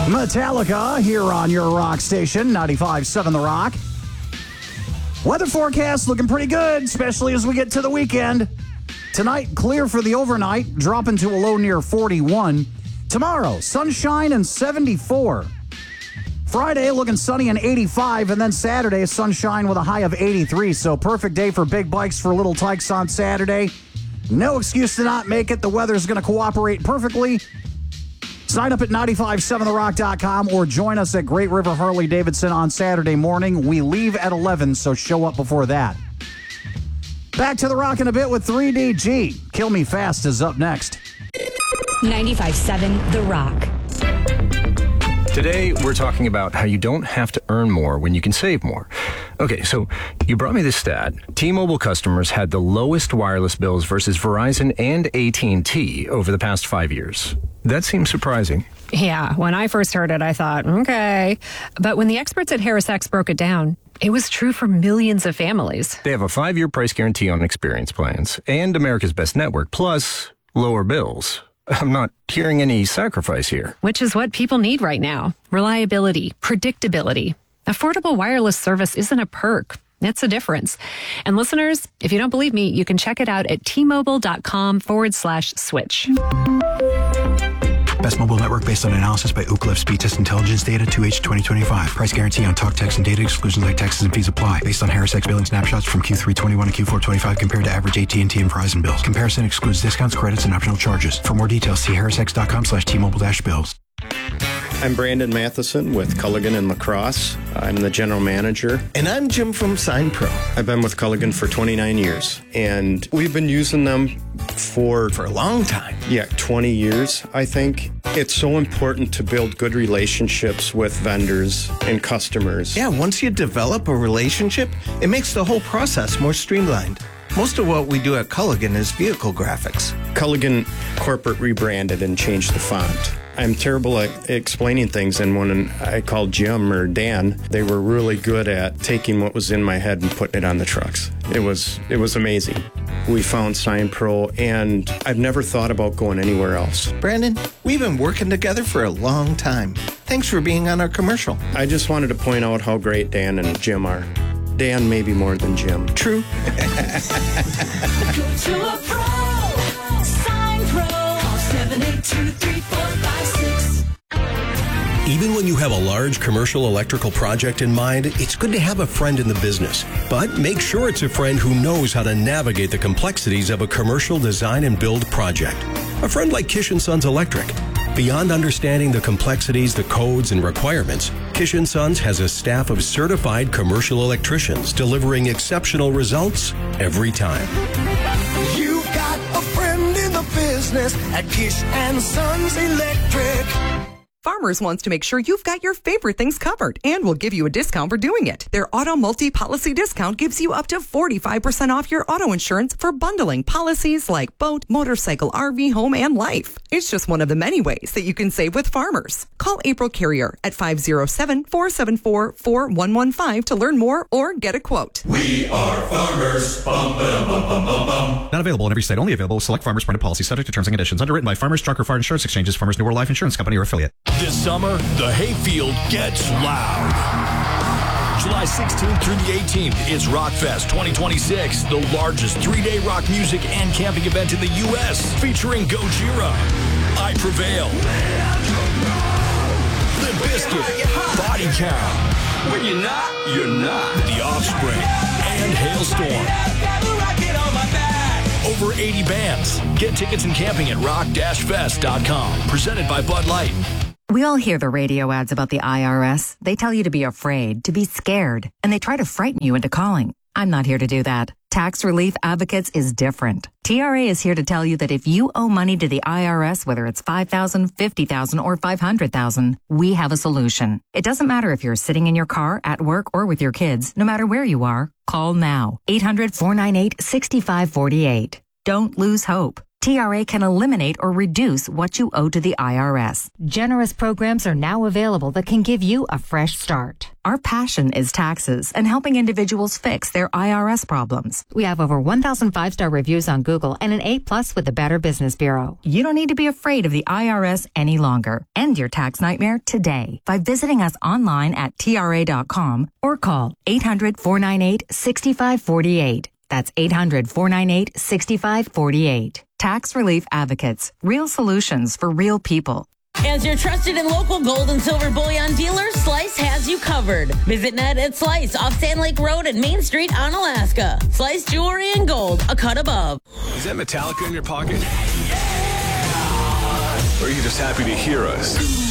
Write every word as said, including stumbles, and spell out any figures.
Metallica here on your rock station, ninety-five point seven The Rock. Weather forecast looking pretty good, especially as we get to the weekend. Tonight, clear for the overnight, dropping to a low near forty-one. Tomorrow, sunshine and seventy-four. Friday, looking sunny and eighty-five, and then Saturday, sunshine with a high of eighty-three. So perfect day for big bikes for little tykes on Saturday. No excuse to not make it. The weather's going to cooperate perfectly. Sign up at nine five seven the rock dot com or join us at Great River Harley-Davidson on Saturday morning. We leave at eleven, so show up before that. Back to The Rock in a bit with three D G. Kill Me Fast is up next. ninety-five point seven The Rock. Today, we're talking about how you don't have to earn more when you can save more. Okay, so you brought me this stat. T-Mobile customers had the lowest wireless bills versus Verizon and A T and T over the past five years. That seems surprising. Yeah, when I first heard it, I thought, okay. But when the experts at HarrisX broke it down, it was true for millions of families. They have a five-year price guarantee on experience plans and America's Best Network, plus lower bills. I'm not hearing any sacrifice here. Which is what people need right now. Reliability, predictability. Affordable wireless service isn't a perk. It's a difference. And listeners, if you don't believe me, you can check it out at T-Mobile.com forward slash switch. Best mobile network based on analysis by Ookla Speed Test Intelligence Data two H twenty twenty-five. Price guarantee on talk, text, and data. Exclusions like taxes and fees apply. Based on HarrisX billing snapshots from Q three twenty-one and Q four twenty-five compared to average A T and T and Verizon bills. Comparison excludes discounts, credits, and optional charges. For more details, see harrisx.com slash T-Mobile dash bills. I'm Brandon Matheson with Culligan and Lacrosse. I'm the general manager. And I'm Jim from SignPro. I've been with Culligan for twenty-nine years, and we've been using them for... For a long time. Yeah, twenty years, I think. It's so important to build good relationships with vendors and customers. Yeah, once you develop a relationship, it makes the whole process more streamlined. Most of what we do at Culligan is vehicle graphics. Culligan corporate rebranded and changed the font. I'm terrible at explaining things, and when I called Jim or Dan, they were really good at taking what was in my head and putting it on the trucks. It was it was amazing. We found SignPro, and I've never thought about going anywhere else. Brandon, we've been working together for a long time. Thanks for being on our commercial. I just wanted to point out how great Dan and Jim are. Dan maybe more than Jim. True. Go to a pro. SignPro. Call seven eight two, three four five six. Even when you have a large commercial electrical project in mind, it's good to have a friend in the business. But make sure it's a friend who knows how to navigate the complexities of a commercial design and build project. A friend like Kish and Sons Electric. Beyond understanding the complexities, the codes, and requirements, Kish and Sons has a staff of certified commercial electricians delivering exceptional results every time. You've got a friend in the business at Kish and Sons Electric. Farmers wants to make sure you've got your favorite things covered and will give you a discount for doing it. Their auto multi-policy discount gives you up to forty-five percent off your auto insurance for bundling policies like boat, motorcycle, R V, home, and life. It's just one of the many ways that you can save with Farmers. Call April Carrier at five oh seven, four seven four, four one one five to learn more or get a quote. We are Farmers. Bum, bum, bum, bum, bum, bum. Not available in every state. Only available with select Farmers printed policies subject to terms and conditions. Underwritten by Farmers Truck or Fire Insurance Exchanges, Farmers New World Life Insurance Company or affiliate. This summer, the hayfield gets loud. July sixteenth through the eighteenth, it's Rockfest twenty twenty-six, the largest three-day rock music and camping event in the U S, featuring Gojira, I Prevail, Limp Bizkit, Body Count, When you're not, you're not. The Offspring, and Hailstorm. Over eighty bands. Get tickets and camping at rock dash fest dot com. Presented by Bud Light. We all hear the radio ads about the I R S. They tell you to be afraid, to be scared, and they try to frighten you into calling. I'm not here to do that. Tax Relief Advocates is different. T R A is here to tell you that if you owe money to the I R S, whether it's five thousand dollars, fifty thousand dollars, or five hundred thousand dollars, we have a solution. It doesn't matter if you're sitting in your car, at work, or with your kids. No matter where you are, call now. eight hundred, four nine eight, six five four eight. Don't lose hope. T R A can eliminate or reduce what you owe to the I R S. Generous programs are now available that can give you a fresh start. Our passion is taxes and helping individuals fix their I R S problems. We have over one thousand five-star reviews on Google and an A plus with the Better Business Bureau. You don't need to be afraid of the I R S any longer. End your tax nightmare today by visiting us online at T R A dot com or call eight hundred, four nine eight, six five four eight. That's eight hundred, four nine eight, six five four eight. Tax Relief Advocates. Real solutions for real people. As your trusted and local gold and silver bullion dealer, Slice has you covered. Visit Ned at Slice off Sand Lake Road at Main Street, Onalaska. Slice Jewelry and Gold, a cut above. Is that Metallica in your pocket? Or are you just happy to hear us?